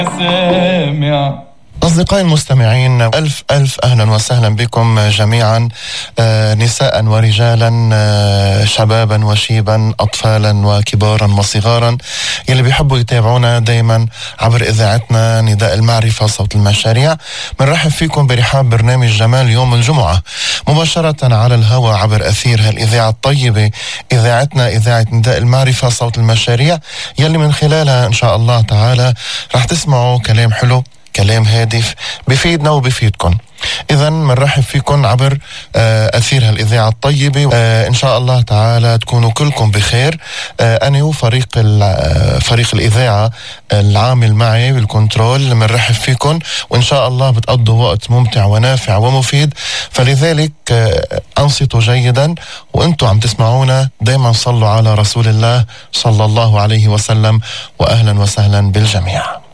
سامع. أصدقائي المستمعين، ألف أهلا وسهلا بكم جميعا، نساء ورجالا، شبابا وشيبا، أطفالا وكبارا وصغارا، يلي بيحبوا يتابعونا دايما عبر إذاعتنا نداء المعرفة صوت المشاريع. بنرحب فيكم برحاب برنامج جمال يوم الجمعة مباشرة على الهواء عبر أثير هالإذاعة الطيبة، إذاعتنا إذاعة نداء المعرفة صوت المشاريع، يلي من خلالها إن شاء الله تعالى رح تسمعوا كلام حلو، كلام هادف بفيدنا وبفيدكم. إذا منرحب فيكم عبر أثير هالإذاعة الطيبة. إن شاء الله تعالى تكونوا كلكم بخير. أنا وفريق فريق الإذاعة العامل معي بالكنترول منرحب فيكم، وإن شاء الله بتقضوا وقت ممتع ونافع ومفيد. فلذلك أنصتوا جيدا وأنتوا عم تسمعونا، دايما صلوا على رسول الله صلى الله عليه وسلم، وأهلا وسهلا بالجميع.